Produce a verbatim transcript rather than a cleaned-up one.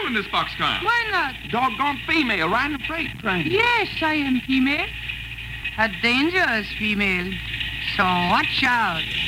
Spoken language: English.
in this boxcar? Why not? Doggone female riding a freight train. Yes, I am female. A dangerous female. So watch out.